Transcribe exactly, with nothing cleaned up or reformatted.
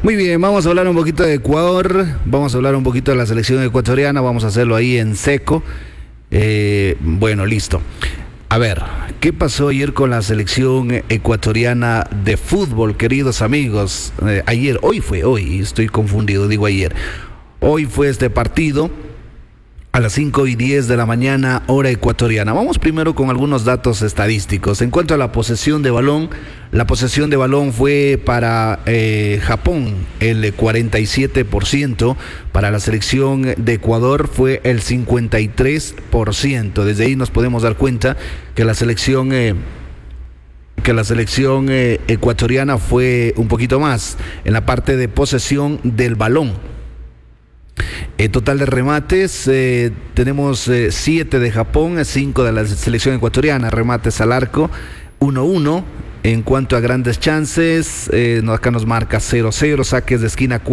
Muy bien, vamos a hablar un poquito de Ecuador, vamos a hablar un poquito de la selección ecuatoriana, vamos a hacerlo ahí en seco. Eh, bueno, listo. A ver, ¿qué pasó ayer con la selección ecuatoriana de fútbol, queridos amigos? Eh, ayer, hoy fue, hoy, estoy confundido, digo ayer. Hoy fue este partido a las cinco y diez de la mañana, hora ecuatoriana. Vamos primero con algunos datos estadísticos. En cuanto a la posesión de balón, la posesión de balón fue para eh, Japón el cuarenta y siete por ciento, para la selección de Ecuador fue el cincuenta y tres por ciento. Desde ahí nos podemos dar cuenta que la selección... Eh, que la selección eh, ecuatoriana fue un poquito más en la parte de posesión del balón. En total de remates, eh, tenemos siete eh, de Japón, cinco de la selección ecuatoriana, remates al arco, uno uno. En cuanto a grandes chances, eh, acá nos marca cero cero, saques de esquina